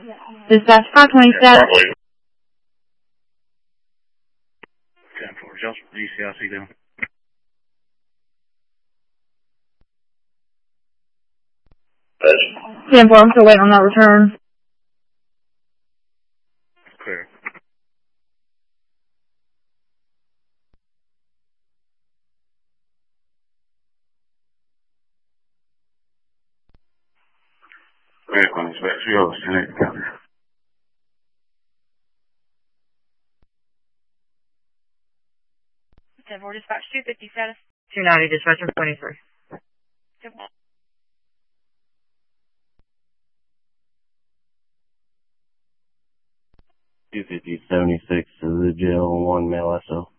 Dispatch 520 status. 10-4, just GCIC down. 10-4, I'm still waiting on that return. Clear. Vehicle inspector, yours, 10-8 counter. 10-4, dispatch 250 status. 290, dispatcher 23. 250-76 to the jail, 1 male SO.